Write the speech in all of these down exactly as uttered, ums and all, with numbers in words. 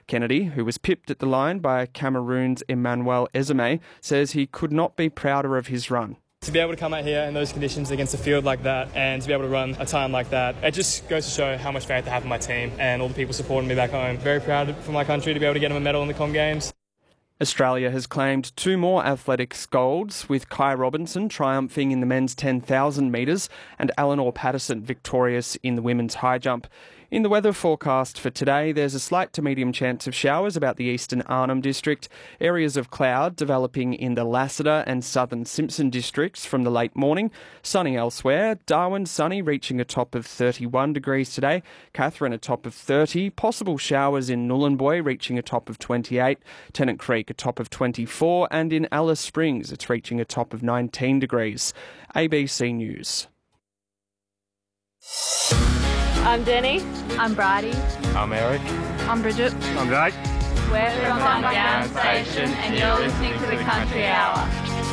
Kennedy, who was pipped at the line by Cameroon's Emmanuel Ezeme, says he could not be prouder of his run. To be able to come out here in those conditions against a field like that and to be able to run a time like that, it just goes to show how much faith I have in my team and all the people supporting me back home. Very proud for my country to be able to get them a medal in the Com Games. Australia has claimed two more athletics golds, with Kai Robinson triumphing in the men's ten thousand metres and Eleanor Patterson victorious in the women's high jump. In the weather forecast for today, there's a slight to medium chance of showers about the eastern Arnhem District, areas of cloud developing in the Lassiter and southern Simpson districts from the late morning, sunny elsewhere, Darwin sunny reaching a top of thirty-one degrees today, Katherine a top of thirty, possible showers in Nhulunbuy reaching a top of twenty-eight, Tennant Creek a top of twenty-four, and in Alice Springs it's reaching a top of nineteen degrees. A B C News. I'm Denny. I'm Bridie. I'm Eric. I'm Bridget. I'm Jake. We're from Down Station and you're listening to the Country Hour.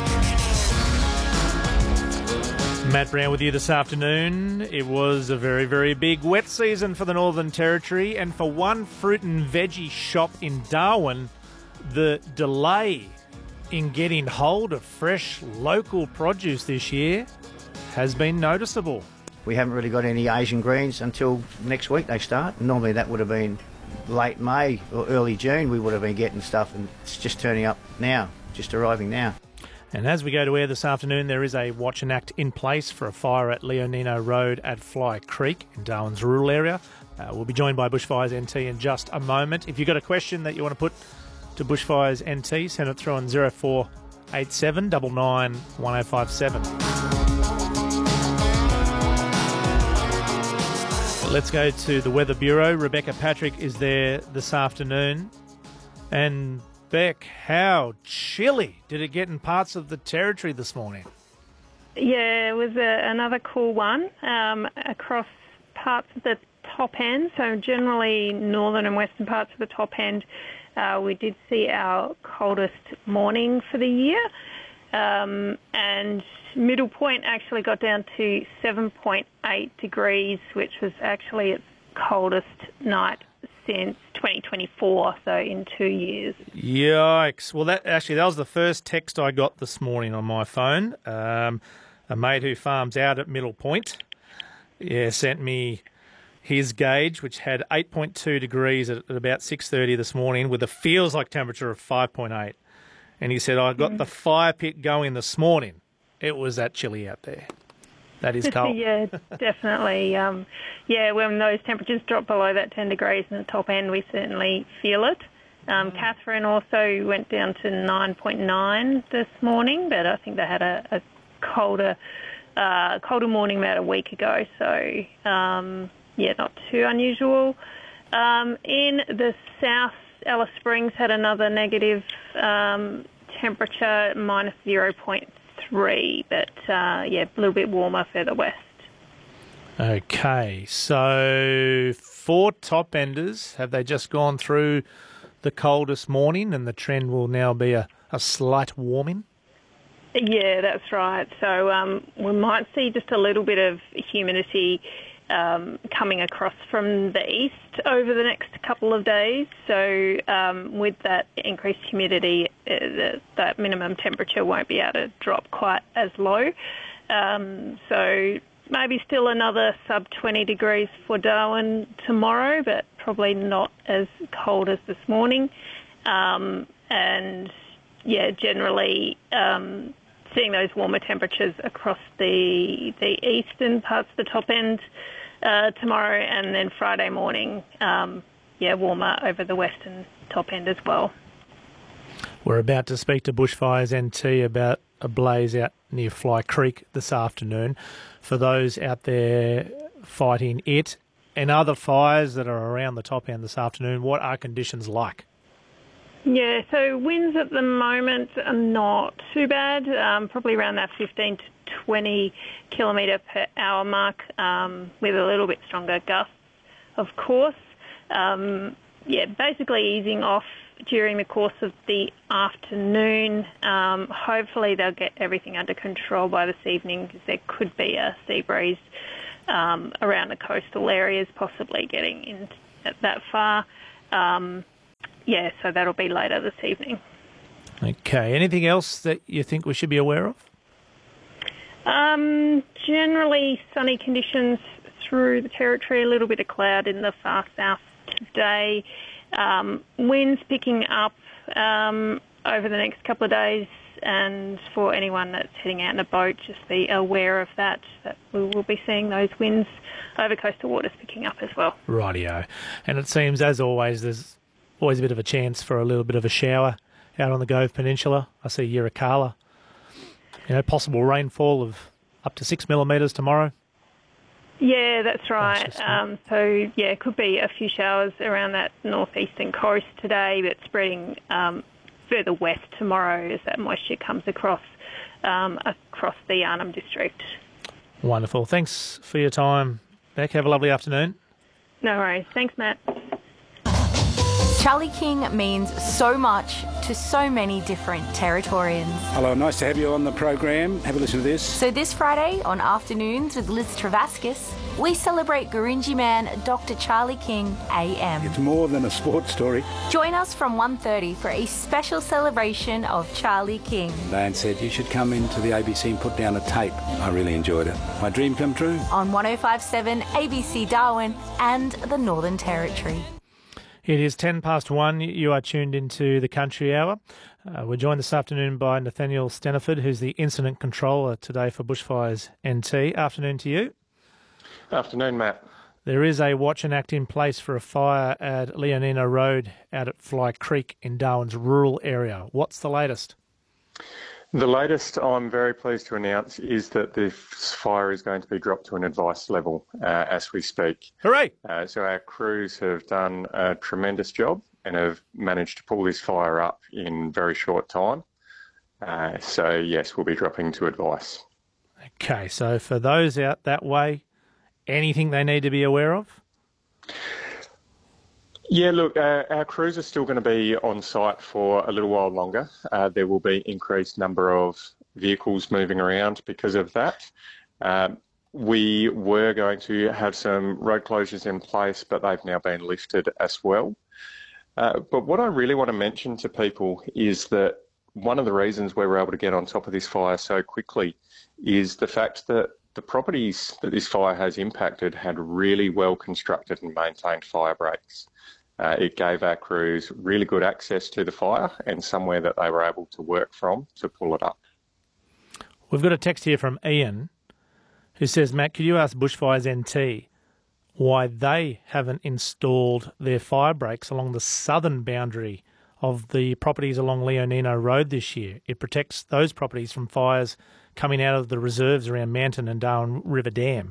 Matt Brown with you this afternoon. It was a very, very big wet season for the Northern Territory, and for one fruit and veggie shop in Darwin, the delay in getting hold of fresh local produce this year has been noticeable. We haven't really got any Asian greens until next week they start. Normally that would have been late May or early June we would have been getting stuff, and it's just turning up now, just arriving now. And as we go to air this afternoon, there is a watch and act in place for a fire at Leonino Road at Fly Creek in Darwin's rural area. Uh, we'll be joined by Bushfires N T in just a moment. If you've got a question that you want to put to Bushfires N T, send it through on zero four eight seven nine nine one oh five seven. Let's go to the Weather Bureau. Rebecca Patrick is there this afternoon. And Beck, how chilly did it get in parts of the Territory this morning? Yeah, it was a, another cool one um, across parts of the top end. So generally northern and western parts of the top end, uh, we did see our coldest morning for the year. Um, and Middle Point actually got down to seven point eight degrees, which was actually its coldest night since twenty twenty-four, so in two years. Yikes. Well, that actually, that was the first text I got this morning on my phone. Um, a mate who farms out at Middle Point, yeah, sent me his gauge, which had eight point two degrees at, at about six thirty this morning with a feels-like temperature of five point eight. And he said, I got mm. the fire pit going this morning. It was that chilly out there. That is cold. Yeah, definitely. Um, yeah, when those temperatures drop below that ten degrees in the top end, we certainly feel it. Um, mm. Katherine also went down to nine point nine this morning, but I think they had a, a colder uh, colder morning about a week ago. So, um, yeah, not too unusual. Um, in the south, Alice Springs had another negative um, temperature, minus zero point three, but uh, yeah, a little bit warmer further west. Okay, so for top enders, have they just gone through the coldest morning and the trend will now be a, a slight warming? Yeah, that's right. So um, we might see just a little bit of humidity Um, coming across from the east over the next couple of days. So um, with that increased humidity, uh, the, that minimum temperature won't be able to drop quite as low. Um, so maybe still another sub twenty degrees for Darwin tomorrow, but probably not as cold as this morning. Um, and yeah, generally um, seeing those warmer temperatures across the the eastern parts of the top end uh, tomorrow, and then Friday morning, um, yeah, warmer over the western top end as well. We're about to speak to Bushfires N T about a blaze out near Fly Creek this afternoon. For those out there fighting it and other fires that are around the top end this afternoon, what are conditions like? Yeah, so winds at the moment are not too bad, um, probably around that fifteen to twenty kilometre per hour mark, um, with a little bit stronger gusts, of course. Um, yeah, basically easing off during the course of the afternoon. Um, hopefully they'll get everything under control by this evening, because there could be a sea breeze um, around the coastal areas, possibly getting in that far. Um, yeah, so that'll be later this evening. Okay. Anything else that you think we should be aware of? Um, generally sunny conditions through the territory, a little bit of cloud in the far south today. Um, winds picking up um, over the next couple of days, and for anyone that's heading out in a boat, just be aware of that, that we will be seeing those winds over coastal waters picking up as well. Rightio. And it seems, as always, there's always a bit of a chance for a little bit of a shower out on the Gove Peninsula. I see Yirrkala. You know, possible rainfall of up to six millimetres tomorrow. Yeah, that's right. That's um, so, yeah, it could be a few showers around that northeastern coast today, but spreading um, further west tomorrow as that moisture comes across um, across the Arnhem district. Wonderful. Thanks for your time, Beck. Have a lovely afternoon. No worries. Thanks, Matt. Charlie King means so much to so many different Territorians. Hello, nice to have you on the program. Have a listen to this. So this Friday on Afternoons with Liz Travaskis, we celebrate Gurindji man Doctor Charlie King A M. It's more than a sports story. Join us from one thirty for a special celebration of Charlie King. Dan said you should come into the A B C and put down a tape. I really enjoyed it. My dream come true. On one oh five point seven A B C Darwin and the Northern Territory. It is ten past one. You are tuned into the Country Hour. Uh, we're joined this afternoon by Nathaniel Steniford, who's the Incident Controller today for Bushfires N T. Afternoon to you. Afternoon, Matt. There is a watch and act in place for a fire at Leonino Road out at Fly Creek in Darwin's rural area. What's the latest? The latest I'm very pleased to announce is that this fire is going to be dropped to an advice level uh, as we speak. Hooray! Uh, so our crews have done a tremendous job and have managed to pull this fire up in very short time. Uh, so yes, we'll be dropping to advice. Okay, so for those out that way, anything they need to be aware of? Yeah, look, uh, our crews are still going to be on site for a little while longer. Uh, there will be increased number of vehicles moving around because of that. Um, we were going to have some road closures in place, but they've now been lifted as well. Uh, but what I really want to mention to people is that one of the reasons we were able to get on top of this fire so quickly is the fact that the properties that this fire has impacted had really well constructed and maintained fire breaks. Uh, it gave our crews really good access to the fire and somewhere that they were able to work from to pull it up. We've got a text here from Ian who says, Matt, could you ask Bushfires N T why they haven't installed their fire breaks along the southern boundary of the properties along Leonino Road this year? It protects those properties from fires coming out of the reserves around Manton and Darwin River Dam.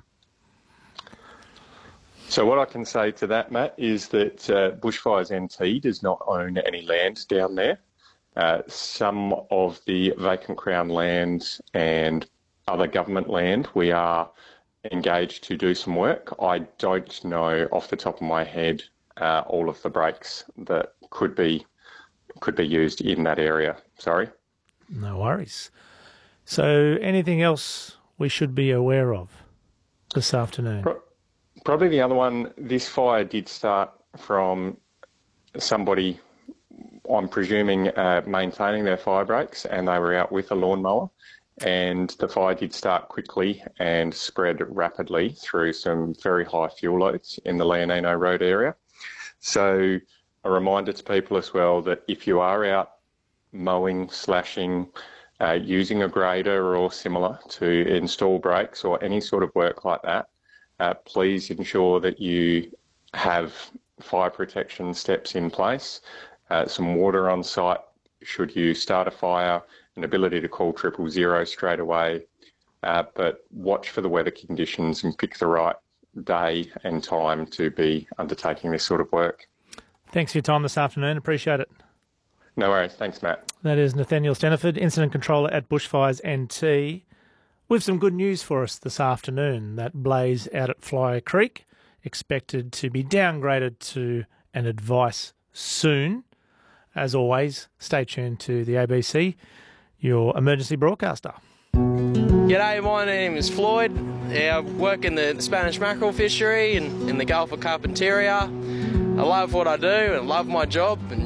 So what I can say to that, Matt, is that uh, Bushfires N T does not own any land down there. Uh, some of the vacant Crown land and other government land, we are engaged to do some work. I don't know off the top of my head uh, all of the breaks that could be could be used in that area. Sorry. No worries. So anything else we should be aware of this afternoon? Pro- Probably the other one, this fire did start from somebody, I'm presuming, uh, maintaining their fire breaks, and they were out with a lawnmower, and the fire did start quickly and spread rapidly through some very high fuel loads in the Leonino Road area. So a reminder to people as well that if you are out mowing, slashing, uh, using a grader or similar to install brakes or any sort of work like that, Uh, please ensure that you have fire protection steps in place, uh, some water on site should you start a fire, an ability to call triple zero straight away, uh, but watch for the weather conditions and pick the right day and time to be undertaking this sort of work. Thanks for your time this afternoon. Appreciate it. No worries. Thanks, Matt. That is Nathaniel Steniford, Incident Controller at Bushfires N T. With some good news for us this afternoon. That blaze out at Fly Creek, expected to be downgraded to an advice soon. As always, stay tuned to the A B C, your emergency broadcaster. G'day, my name is Floyd. I work in the Spanish mackerel fishery in, in the Gulf of Carpentaria. I love what I do and love my job, and